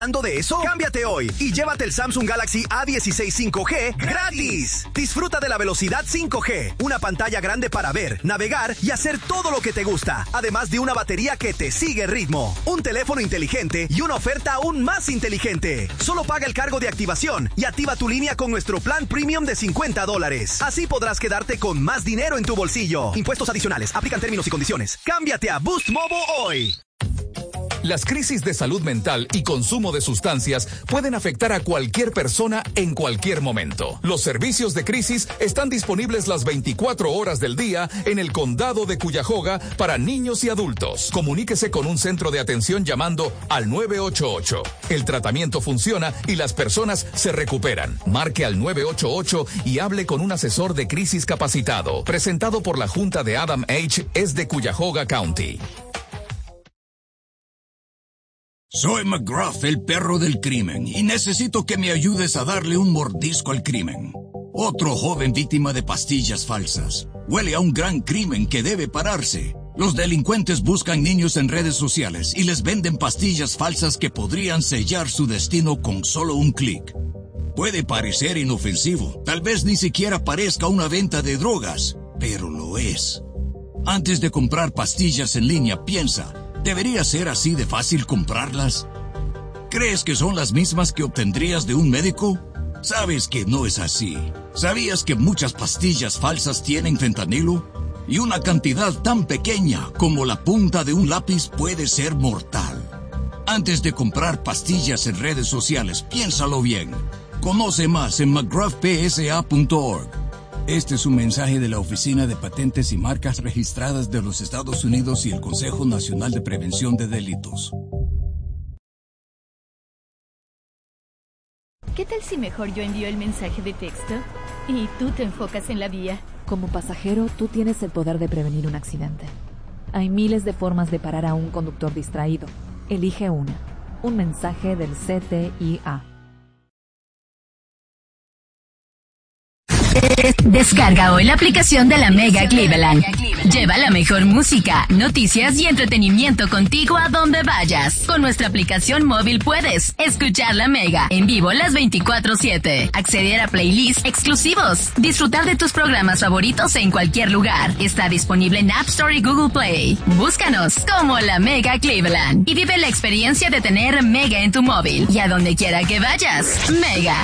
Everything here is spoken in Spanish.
De eso, cámbiate hoy y llévate el Samsung Galaxy A16 5G gratis. Disfruta de la velocidad 5G, una pantalla grande para ver, navegar y hacer todo lo que te gusta, además de una batería que te sigue el ritmo, un teléfono inteligente y una oferta aún más inteligente. Solo paga el cargo de activación y activa tu línea con nuestro plan premium de $50. Así podrás quedarte con más dinero en tu bolsillo. Impuestos adicionales, aplican términos y condiciones. Cámbiate a Boost Mobile hoy. Las crisis de salud mental y consumo de sustancias pueden afectar a cualquier persona en cualquier momento. Los servicios de crisis están disponibles las 24 horas del día en el condado de Cuyahoga para niños y adultos. Comuníquese con un centro de atención llamando al 988. El tratamiento funciona y las personas se recuperan. Marque al 988 y hable con un asesor de crisis capacitado. Presentado por la Junta de Adam H. es de Cuyahoga County. Soy McGruff, el perro del crimen, y necesito que me ayudes a darle un mordisco al crimen. Otro joven víctima de pastillas falsas. Huele a un gran crimen que debe pararse. Los delincuentes buscan niños en redes sociales y les venden pastillas falsas que podrían sellar su destino con solo un clic. Puede parecer inofensivo, tal vez ni siquiera parezca una venta de drogas, pero lo es. Antes de comprar pastillas en línea, piensa, ¿debería ser así de fácil comprarlas? ¿Crees que son las mismas que obtendrías de un médico? Sabes que no es así. ¿Sabías que muchas pastillas falsas tienen fentanilo? Y una cantidad tan pequeña como la punta de un lápiz puede ser mortal. Antes de comprar pastillas en redes sociales, piénsalo bien. Conoce más en mcgruffpsa.org. Este es un mensaje de la Oficina de Patentes y Marcas Registradas de los Estados Unidos y el Consejo Nacional de Prevención de Delitos. ¿Qué tal si mejor yo envío el mensaje de texto y tú te enfocas en la vía? Como pasajero, tú tienes el poder de prevenir un accidente. Hay miles de formas de parar a un conductor distraído. Elige una. Un mensaje del CTIA. Descarga hoy la aplicación de la Mega Cleveland. Lleva la mejor música, noticias y entretenimiento contigo a donde vayas. Con nuestra aplicación móvil puedes escuchar la Mega en vivo las 24/7, acceder a playlists exclusivos, disfrutar de tus programas favoritos en cualquier lugar. Está disponible en App Store y Google Play. Búscanos como la Mega Cleveland y vive la experiencia de tener Mega en tu móvil y a donde quiera que vayas. Mega.